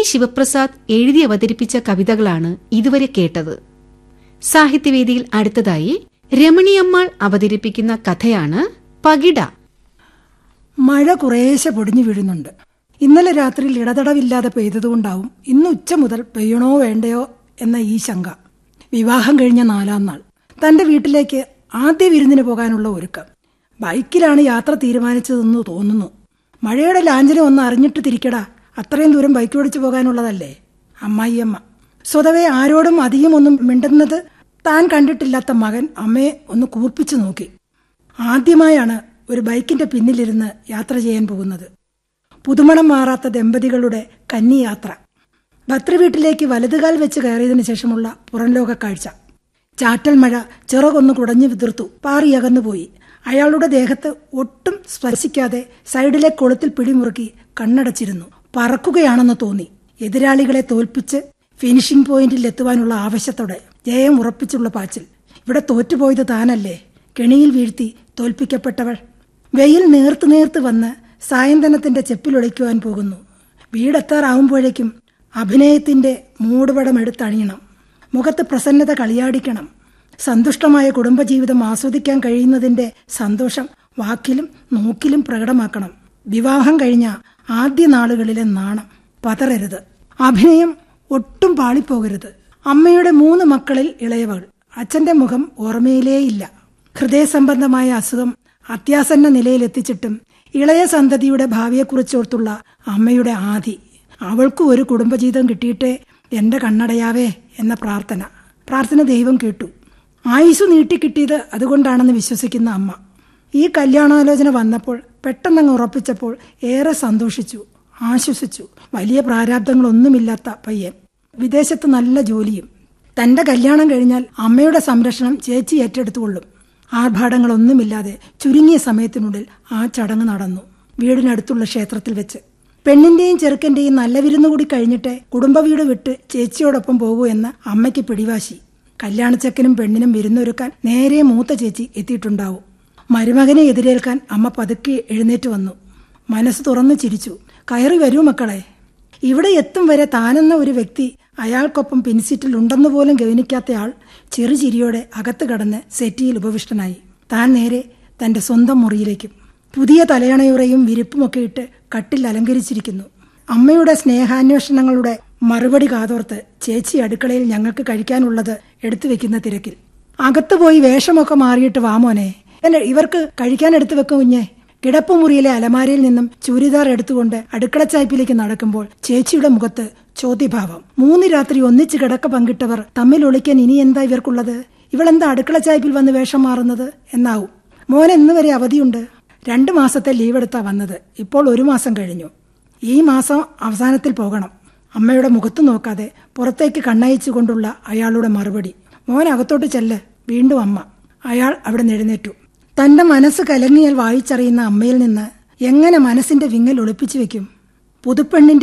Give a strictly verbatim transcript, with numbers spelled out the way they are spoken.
ശിവപ്രസാദ് എഴുതി അവതരിപ്പിച്ച കവിതകളാണ് ഇതുവരെ കേട്ടത്. സാഹിത്യവേദിയിൽ അടുത്തതായി രമണിയമ്മാൾ അവതരിപ്പിക്കുന്ന കഥയാണ് പകിട. മഴ കുറേശ്ശെ പൊടിഞ്ഞു വീഴുന്നുണ്ട്. ഇന്നലെ രാത്രിയിൽ ഇടതടവില്ലാതെ പെയ്തതുകൊണ്ടാവും ഇന്ന് ഉച്ച മുതൽ പെയ്യണോ വേണ്ടയോ എന്ന ഈ ശങ്ക. വിവാഹം കഴിഞ്ഞ നാലാം നാൾ തന്റെ വീട്ടിലേക്ക് ആദ്യ വിരുന്നിന് പോകാനുള്ള ഒരുക്കം. ബൈക്കിലാണ് യാത്ര തീരുമാനിച്ചതെന്ന് തോന്നുന്നു. മഴയുടെ ലാഞ്ചനം ഒന്ന് അറിഞ്ഞിട്ട് തിരിക്കടാ, അത്രയും ദൂരം ബൈക്ക് ഓടിച്ചു പോകാനുള്ളതല്ലേ. അമ്മായിയമ്മ സ്വതവേ ആരോടും അധികം ഒന്നും മിണ്ടുന്നത് താൻ കണ്ടിട്ടില്ലാത്ത മകൻ അമ്മയെ ഒന്ന് കൂർപ്പിച്ചു നോക്കി. ആദ്യമായാണ് ഒരു ബൈക്കിന്റെ പിന്നിലിരുന്ന് യാത്ര ചെയ്യാൻ പോകുന്നത്. പുതുമണം മാറാത്ത ദമ്പതികളുടെ കന്നിയാത്ര. ഭർത്തൃവീട്ടിലേക്ക് വലതുകാൽ വെച്ച് കയറിയതിനു ശേഷമുള്ള പുറംലോക കാഴ്ച. ചാറ്റൽ മഴ ചിറകൊന്ന് കുടഞ്ഞു വിതിർത്തു പാറിയകന്നുപോയി. അയാളുടെ ദേഹത്ത് ഒട്ടും സ്പർശിക്കാതെ സൈഡിലെ കൊളുത്തിൽ പിടിമുറുക്കി കണ്ണടച്ചിരുന്നു. പറക്കുകയാണെന്ന് തോന്നി. എതിരാളികളെ തോൽപ്പിച്ച് ഫിനിഷിംഗ് പോയിന്റിൽ എത്തുവാനുള്ള ആവശ്യത്തോടെ ജയം ഉറപ്പിച്ചുള്ള പാച്ചിൽ. ഇവിടെ തോറ്റുപോയത് താനല്ലേ, കെണിയിൽ വീഴ്ത്തി തോൽപ്പിക്കപ്പെട്ടവൾ. വെയിൽ നേർത്തു നേർത്ത് വന്ന് സായന്തനത്തിന്റെ ചെപ്പിലൊളിക്കുവാൻ പോകുന്നു. വീടെത്താറാവുമ്പോഴേക്കും അഭിനയത്തിന്റെ മൂടുപടം എടുത്തണിയണം. മുഖത്ത് പ്രസന്നത കളിയാടിക്കണം. സന്തുഷ്ടമായ കുടുംബജീവിതം ആസ്വദിക്കാൻ കഴിയുന്നതിന്റെ സന്തോഷം വാക്കിലും നോക്കിലും പ്രകടമാക്കണം. വിവാഹം കഴിഞ്ഞ ആദ്യ നാളുകളിലെ നാണം പതറരുത്. അഭിനയം ഒട്ടും പാളിപ്പോകരുത്. അമ്മയുടെ മൂന്ന് മക്കളിൽ ഇളയവൾ. അച്ഛന്റെ മുഖം ഓർമ്മയിലേയില്ല. ഹൃദയസംബന്ധമായ അസുഖം അത്യാസന്ന നിലയിലെത്തിച്ചിട്ടും ഇളയ സന്തതിയുടെ ഭാവിയെക്കുറിച്ചോർത്തുള്ള അമ്മയുടെ ആധി. അവൾക്കും ഒരു കുടുംബജീവിതം കിട്ടിയിട്ടേ എന്റെ കണ്ണടയാവേ എന്ന പ്രാർത്ഥന. പ്രാർത്ഥന ദൈവം കേട്ടു. ആയുസ് നീട്ടിക്കിട്ടിയത് അതുകൊണ്ടാണെന്ന് വിശ്വസിക്കുന്ന അമ്മ. ഈ കല്യാണാലോചന വന്നപ്പോൾ പെട്ടെന്നങ്ങ് ഉറപ്പിച്ചപ്പോൾ ഏറെ സന്തോഷിച്ചു, ആശ്വസിച്ചു. വലിയ പ്രാരാബ്ദങ്ങളൊന്നുമില്ലാത്ത പയ്യൻ, വിദേശത്ത് നല്ല ജോലിയും. തന്റെ കല്യാണം കഴിഞ്ഞാൽ അമ്മയുടെ സംരക്ഷണം ചേച്ചി ഏറ്റെടുത്തുകൊള്ളും. ആർഭാടങ്ങളൊന്നുമില്ലാതെ ചുരുങ്ങിയ സമയത്തിനുള്ളിൽ ആ ചടങ്ങ് നടന്നു, വീടിനടുത്തുള്ള ക്ഷേത്രത്തിൽ വെച്ച്. പെണ്ണിന്റെയും ചെറുക്കന്റെയും നല്ല വിരുന്നു കൂടി കഴിഞ്ഞിട്ട് കുടുംബവീട് വിട്ട് ചേച്ചിയോടൊപ്പം പോകൂ എന്ന് അമ്മയ്ക്ക് പിടിവാശി. കല്യാണച്ചക്കനും പെണ്ണിനും വിരുന്നൊരുക്കാൻ നേരെ മൂത്ത ചേച്ചി എത്തിയിട്ടുണ്ടാവും. മരുമകനെ എതിരേൽക്കാൻ അമ്മ പതുക്കെ എഴുന്നേറ്റ് വന്നു. മനസ്സ് തുറന്നു ചിരിച്ചു. കയറി വരൂ മക്കളെ. ഇവിടെ എത്തും വരെ താനെന്ന ഒരു വ്യക്തി അയാൾക്കൊപ്പം പിൻസീറ്റിൽ ഉണ്ടെന്നു പോലും ഗവനിക്കാത്തയാൾ ചെറുചിരിയോടെ അകത്ത് കടന്ന് സെറ്റിയിൽ ഉപവിഷ്ടനായി. താൻ നേരെ തന്റെ സ്വന്തം മുറിയിലേക്കും. പുതിയ തലയണയുറയും വിരിപ്പുമൊക്കെ ഇട്ട് കട്ടിൽ അലങ്കരിച്ചിരിക്കുന്നു. അമ്മയുടെ സ്നേഹാന്വേഷണങ്ങളുടെ മറുപടി കാതോർത്ത് ചേച്ചി അടുക്കളയിൽ ഞങ്ങൾക്ക് കഴിക്കാനുള്ളത് എടുത്തു വെക്കുന്ന തിരക്കിൽ. അകത്തുപോയി വേഷമൊക്കെ മാറിയിട്ട് വാമോനെ, ഇവർക്ക് കഴിക്കാൻ എടുത്തു വെക്കും കുഞ്ഞെ. കിടപ്പുമുറിയിലെ അലമാരയിൽ നിന്നും ചൂരിദാർ എടുത്തുകൊണ്ട് അടുക്കളച്ചായ്പിലേക്ക് നടക്കുമ്പോൾ ചേച്ചിയുടെ മുഖത്ത് ചോദ്യഭാവം. മൂന്ന് രാത്രി ഒന്നിച്ച് കിടക്ക പങ്കിട്ടവർ തമ്മിൽ ഒളിക്കാൻ ഇനി എന്താ ഇവർക്കുള്ളത്? ഇവളെന്താ അടുക്കളച്ചായ്പിൽ വന്ന് വേഷം മാറുന്നത് എന്നാവും. മോൻ എന്ന് വരെ അവധിയുണ്ട്? രണ്ടു മാസത്തെ ലീവ് എടുത്താ വന്നത്. ഇപ്പോൾ ഒരു മാസം കഴിഞ്ഞു. ഈ മാസം അവസാനത്തിൽ പോകണം. അമ്മയുടെ മുഖത്ത് നോക്കാതെ പുറത്തേക്ക് കണ്ണയച്ചുകൊണ്ടുള്ള അയാളുടെ മറുപടി. മോൻ അകത്തോട്ട് ചെല്ല്. വീണ്ടും അമ്മ. അയാൾ അവിടെ എഴുന്നേറ്റു. തന്റെ മനസ്സ് കലങ്ങിയാൽ വായിച്ചറിയുന്ന അമ്മയിൽ നിന്ന് എങ്ങനെ മനസ്സിന്റെ വിങ്ങൽ ഒളിപ്പിച്ചു വെക്കും? പുതുപ്പെണ്ണിന്റെ